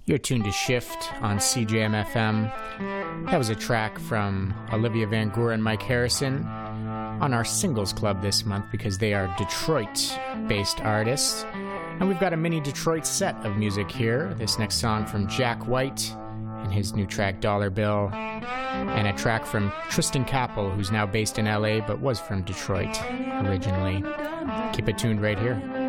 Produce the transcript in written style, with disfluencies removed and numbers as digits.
You're tuned to Shift on CJM FM. That was a track from Olivia Van Goor and Mike Harrison on our Singles Club this month because they are Detroit-based artists. And we've got a mini Detroit set of music here. This next song from Jack White and his new track Dollar Bill, and a track from Tristan Kappel, who's now based in LA but was from Detroit originally. Keep it tuned right here.